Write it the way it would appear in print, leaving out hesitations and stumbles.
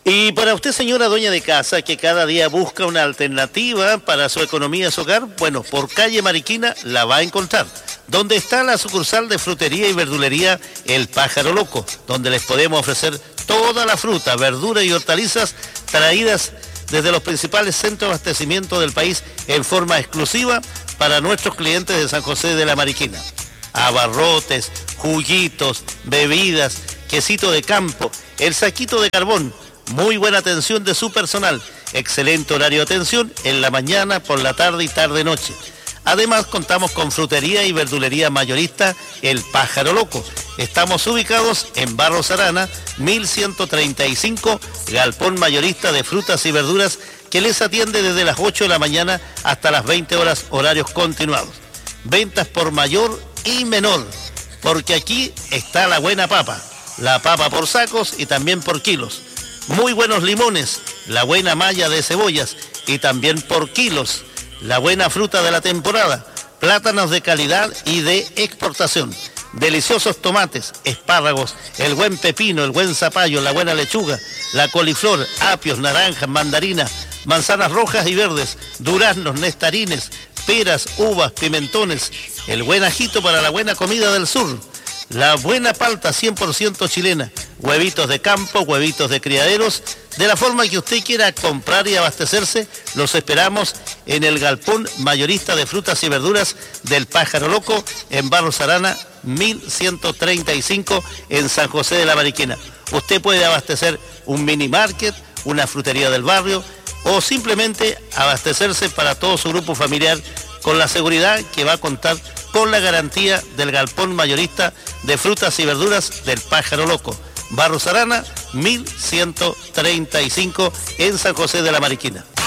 Y para usted, señora dueña de casa, que cada día busca una alternativa para su economía y su hogar, bueno, por calle Mariquina la va a encontrar. Donde está la sucursal de frutería y verdulería El Pájaro Loco, donde les podemos ofrecer toda la fruta, verdura y hortalizas traídas desde los principales centros de abastecimiento del país en forma exclusiva para nuestros clientes de San José de la Mariquina. Abarrotes, juguitos, bebidas, quesito de campo, el saquito de carbón. Muy buena atención de su personal, excelente horario de atención en la mañana, por la tarde y tarde-noche. Además, contamos con frutería y verdulería mayorista El Pájaro Loco. Estamos ubicados en Barros Arana, 1135, galpón mayorista de frutas y verduras que les atiende desde las 8 de la mañana hasta las 20 horas, horarios continuados. Ventas por mayor y menor, porque aquí está la buena papa. La papa por sacos y también por kilos. Muy buenos limones, la buena malla de cebollas y también por kilos, la buena fruta de la temporada, plátanos de calidad y de exportación, deliciosos tomates, espárragos, el buen pepino, el buen zapallo, la buena lechuga, la coliflor, apios, naranjas, mandarinas, manzanas rojas y verdes, duraznos, nectarines, peras, uvas, pimentones, el buen ajito para la buena comida del sur. La buena palta 100% chilena, huevitos de campo, huevitos de criaderos, de la forma que usted quiera comprar y abastecerse, los esperamos en el galpón mayorista de frutas y verduras del Pájaro Loco, en Barros Arana, 1135, en San José de la Mariquina. Usted puede abastecer un mini market, una frutería del barrio, o simplemente abastecerse para todo su grupo familiar, con la seguridad que va a contar con la garantía del galpón mayorista de frutas y verduras del Pájaro Loco. Barros Arana, 1135, en San José de la Mariquina.